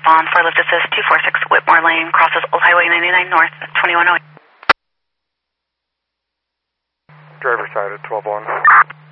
respond. For lift assist 246 Whitmore Lane, crosses Old Highway 99 North, 2108. Driver side at 12-1.